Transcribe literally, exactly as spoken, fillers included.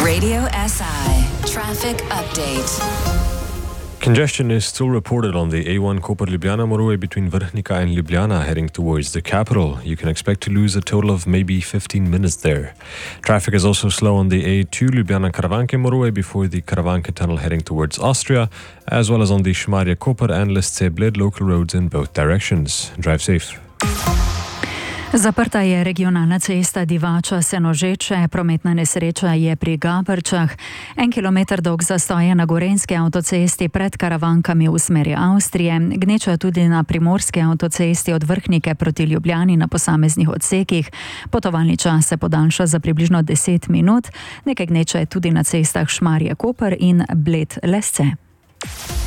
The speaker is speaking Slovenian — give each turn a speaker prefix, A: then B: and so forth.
A: Radio S I Traffic Update.
B: Congestion is still reported on the A one Koper-Ljubljana motorway between Vrhnika and Ljubljana heading towards the capital. You can expect to lose a total of maybe fifteen minutes there. Traffic is also slow on the A two Ljubljana-Karavanke motorway before the Karavanke tunnel heading towards Austria, as well as on the Šmarje-Koper and Lesce-Bled local roads in both directions. Drive safe.
C: Zaprta je regionalna cesta Divača-Senožeče, prometna nesreča je pri Gabrčah. En kilometer dolg zastoj je na gorenjski avtocesti pred Karavankami v smeri Avstrije, gneča tudi na primorski avtocesti od Vrhnike proti Ljubljani na posameznih odsekih. Potovalni čas se podaljša za približno deset minut, nekaj gneče je tudi na cestah Šmarje-Koper in Bled-Lesce.